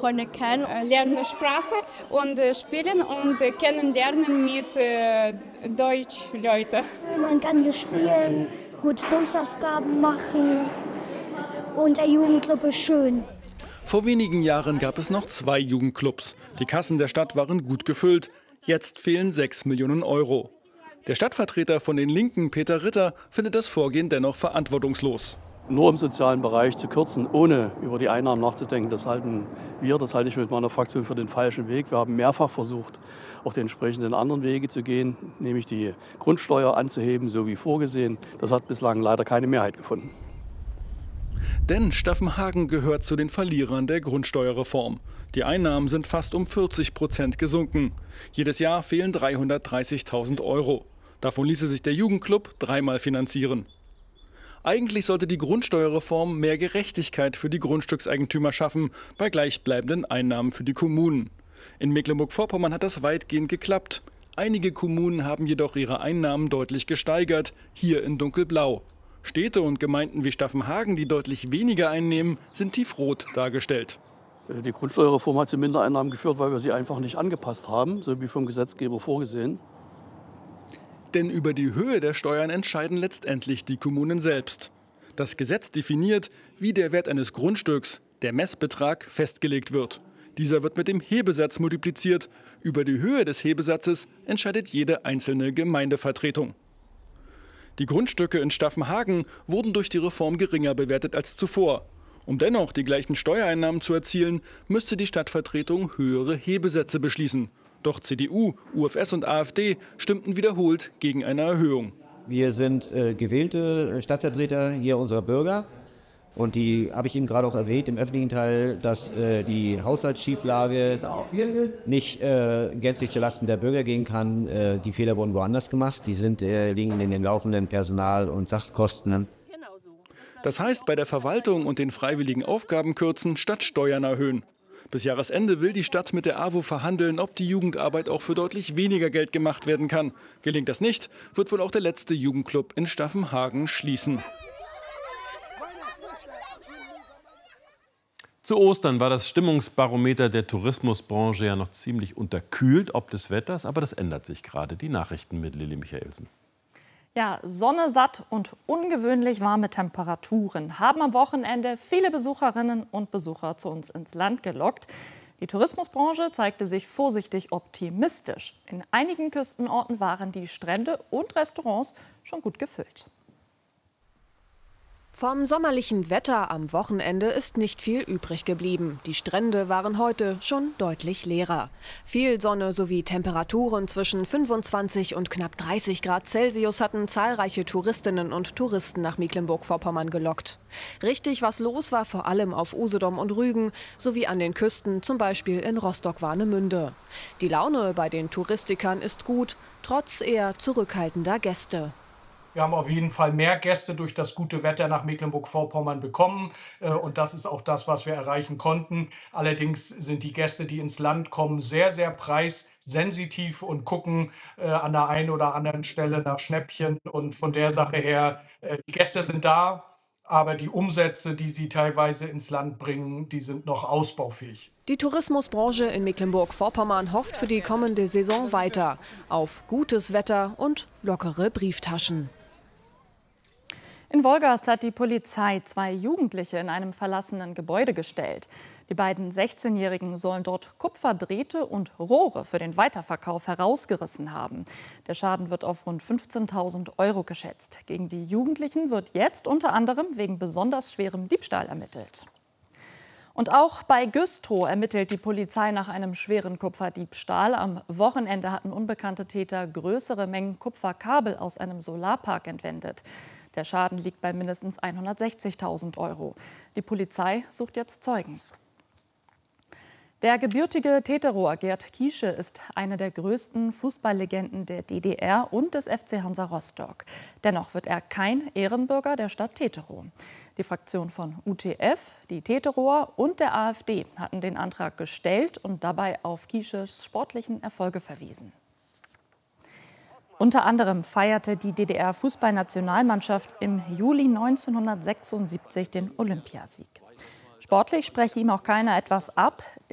Freunde kennen. Lernen Sprache und spielen und kennenlernen mit Deutschleuten. Man kann hier spielen, gut Hausaufgaben machen und der Jugendclub ist schön. Vor wenigen Jahren gab es noch 2 Jugendclubs. Die Kassen der Stadt waren gut gefüllt. Jetzt fehlen 6 Millionen Euro. Der Stadtvertreter von den Linken, Peter Ritter, findet das Vorgehen dennoch verantwortungslos. Nur im sozialen Bereich zu kürzen, ohne über die Einnahmen nachzudenken, das halte ich mit meiner Fraktion für den falschen Weg. Wir haben mehrfach versucht, auch die entsprechenden anderen Wege zu gehen, nämlich die Grundsteuer anzuheben, so wie vorgesehen. Das hat bislang leider keine Mehrheit gefunden. Denn Staffenhagen gehört zu den Verlierern der Grundsteuerreform. Die Einnahmen sind fast um 40% gesunken. Jedes Jahr fehlen 330.000 Euro. Davon ließe sich der Jugendclub 3-mal finanzieren. Eigentlich sollte die Grundsteuerreform mehr Gerechtigkeit für die Grundstückseigentümer schaffen, bei gleichbleibenden Einnahmen für die Kommunen. In Mecklenburg-Vorpommern hat das weitgehend geklappt. Einige Kommunen haben jedoch ihre Einnahmen deutlich gesteigert, hier in dunkelblau. Städte und Gemeinden wie Staffenhagen, die deutlich weniger einnehmen, sind tiefrot dargestellt. Die Grundsteuerreform hat zu Mindereinnahmen geführt, weil wir sie einfach nicht angepasst haben, so wie vom Gesetzgeber vorgesehen. Denn über die Höhe der Steuern entscheiden letztendlich die Kommunen selbst. Das Gesetz definiert, wie der Wert eines Grundstücks, der Messbetrag, festgelegt wird. Dieser wird mit dem Hebesatz multipliziert. Über die Höhe des Hebesatzes entscheidet jede einzelne Gemeindevertretung. Die Grundstücke in Staffenhagen wurden durch die Reform geringer bewertet als zuvor. Um dennoch die gleichen Steuereinnahmen zu erzielen, müsste die Stadtvertretung höhere Hebesätze beschließen. Doch CDU, UFS und AfD stimmten wiederholt gegen eine Erhöhung. Wir sind gewählte Stadtvertreter hier unserer Bürger. Und die habe ich Ihnen gerade auch erwähnt im öffentlichen Teil, dass die Haushaltsschieflage nicht gänzlich zulasten der Bürger gehen kann. Die Fehler wurden woanders gemacht. Die liegen in den laufenden Personal- und Sachkosten. Das heißt, bei der Verwaltung und den freiwilligen Aufgaben kürzen statt Steuern erhöhen. Bis Jahresende will die Stadt mit der AWO verhandeln, ob die Jugendarbeit auch für deutlich weniger Geld gemacht werden kann. Gelingt das nicht, wird wohl auch der letzte Jugendclub in Staffenhagen schließen. Zu Ostern war das Stimmungsbarometer der Tourismusbranche ja noch ziemlich unterkühlt, ob des Wetters, aber das ändert sich gerade. Die Nachrichten mit Lilly Michaelsen. Ja, Sonne, satt und ungewöhnlich warme Temperaturen haben am Wochenende viele Besucherinnen und Besucher zu uns ins Land gelockt. Die Tourismusbranche zeigte sich vorsichtig optimistisch. In einigen Küstenorten waren die Strände und Restaurants schon gut gefüllt. Vom sommerlichen Wetter am Wochenende ist nicht viel übrig geblieben. Die Strände waren heute schon deutlich leerer. Viel Sonne sowie Temperaturen zwischen 25 und knapp 30 Grad Celsius hatten zahlreiche Touristinnen und Touristen nach Mecklenburg-Vorpommern gelockt. Richtig was los war vor allem auf Usedom und Rügen sowie an den Küsten, zum Beispiel in Rostock-Warnemünde. Die Laune bei den Touristikern ist gut, trotz eher zurückhaltender Gäste. Wir haben auf jeden Fall mehr Gäste durch das gute Wetter nach Mecklenburg-Vorpommern bekommen. Und das ist auch das, was wir erreichen konnten. Allerdings sind die Gäste, die ins Land kommen, sehr, sehr preissensitiv und gucken an der einen oder anderen Stelle nach Schnäppchen. Und von der Sache her, die Gäste sind da, aber die Umsätze, die sie teilweise ins Land bringen, die sind noch ausbaufähig. Die Tourismusbranche in Mecklenburg-Vorpommern hofft für die kommende Saison weiter auf gutes Wetter und lockere Brieftaschen. In Wolgast hat die Polizei 2 Jugendliche in einem verlassenen Gebäude gestellt. Die beiden 16-Jährigen sollen dort Kupferdrähte und Rohre für den Weiterverkauf herausgerissen haben. Der Schaden wird auf rund 15.000 Euro geschätzt. Gegen die Jugendlichen wird jetzt unter anderem wegen besonders schwerem Diebstahl ermittelt. Und auch bei Güstrow ermittelt die Polizei nach einem schweren Kupferdiebstahl. Am Wochenende hatten unbekannte Täter größere Mengen Kupferkabel aus einem Solarpark entwendet. Der Schaden liegt bei mindestens 160.000 Euro. Die Polizei sucht jetzt Zeugen. Der gebürtige Teterower Gerd Kiesche ist eine der größten Fußballlegenden der DDR und des FC Hansa Rostock. Dennoch wird er kein Ehrenbürger der Stadt Teterow. Die Fraktion von UTF, die Teterower und der AfD hatten den Antrag gestellt und dabei auf Kiesches sportlichen Erfolge verwiesen. Unter anderem feierte die DDR-Fußballnationalmannschaft im Juli 1976 den Olympiasieg. Sportlich spreche ihm auch keiner etwas ab.